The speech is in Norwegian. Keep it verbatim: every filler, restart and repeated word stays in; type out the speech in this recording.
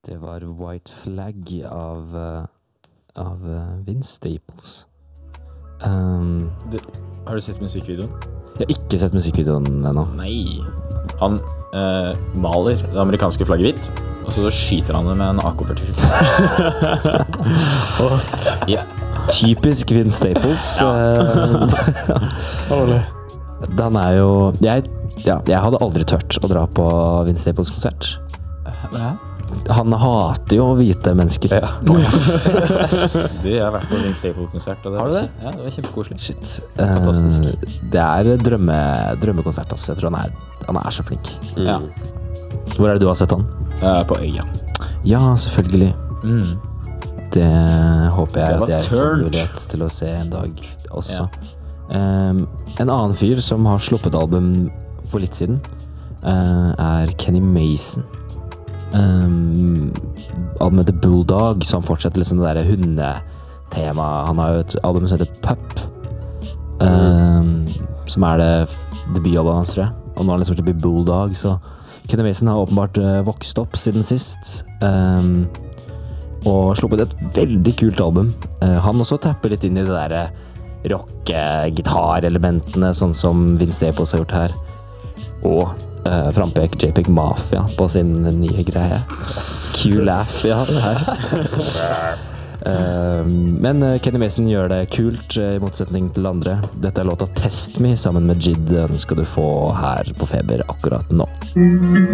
Det var White Flag av, eh, av eh, Vince Staples. Um, Du, har du sett musikkvideoen? jeg har ikke sett musikkvideoen ennå. Nei. Han eh, maler det amerikanske flagget hvitt, og så skyter han det med en A K førtisju. What? Yep. Typisk Vince Staples. Årlig. Den er jo jeg, ja, jeg hadde aldri tørt å dra på Vince Staples konsert. Ja. Han hater jo hvite mennesker. Ja. Du, jeg har vært på Vince Staples-konsert. og det Har du var det? kjempe- Ja, det var kjempekoselig. Shit. Fantastisk. Eh, det er drømme, drømmekonsert, altså. Jeg tror han er, han er så flink. Ja. Hvor er det du har sett han? Eh, på øya. Ja, selvfølgelig. Mm. Det håper jeg Det var at jeg får turnt. mulighet til å se en dag også. Um, en annen fyr som har sluppet album for litt siden, uh, er Kenny Mason. Um, albumet The Bulldog, som fortsetter liksom det der hundetemaet. Han har jo et album som heter Pup, um, som er det debutalbumet hans, tror jeg. Og nå har han liksom blitt Bulldog, så Kenny Mason har åpenbart uh, vokst opp siden sist. Um, og sluppet et veldig kult album. Uh, han også tapper litt inn i det der rock-gitarelementene, sånn som Vince Staples har gjort her. Og uh, frampek J P G Mafia på sin nye greie. Q-laugh, ja, det her. uh, men uh, Kenny Mason gjør det kult, uh, i motsetning til andre. Dette er låta Test Me sammen med Jid, den skal du få her på Feber akkurat nå.